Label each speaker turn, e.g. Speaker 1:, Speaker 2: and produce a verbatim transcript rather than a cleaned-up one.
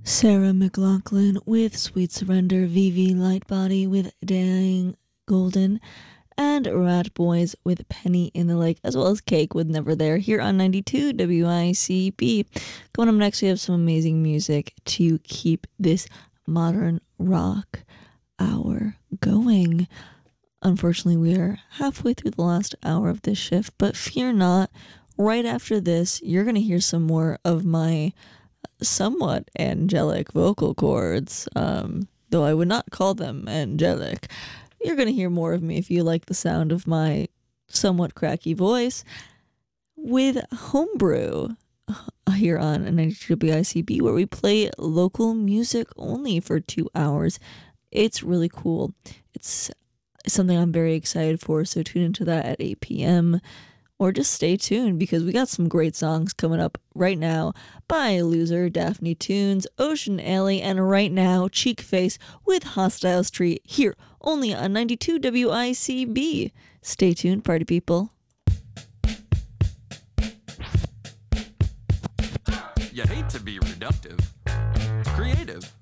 Speaker 1: Sarah McLachlan with Sweet Surrender, Vivi Lightbody with Dying Golden, and Rat Boys with Penny in the Lake, as well as Cake with Never There, here on ninety-two W I C B. Coming up next, we have some amazing music to keep this modern rock hour going. Unfortunately, we are halfway through the last hour of this shift, but fear not, right after this, you're going to hear some more of my somewhat angelic vocal cords, um, though I would not call them angelic. You're going to hear more of me if you like the sound of my somewhat cracky voice with Homebrew here on ninety-two W I C B, where we play local music only for two hours. It's really cool. It's something I'm very excited for, so tune into that at eight p.m. Or just stay tuned because we got some great songs coming up right now by Loser, Daphne Tunes, Ocean Alley, and right now Cheek Face with Hostile Street here only on ninety-two W I C B. Stay tuned, party people.
Speaker 2: You hate to be reductive, creative,